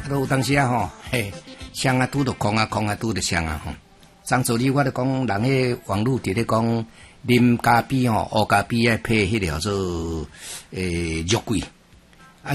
都有当时啊吼，嘿，双啊拄着空啊，空啊拄着双啊吼。上次哩我咧讲，人迄网络伫咧讲，啉咖啡吼，乌咖啡爱配迄条做肉桂，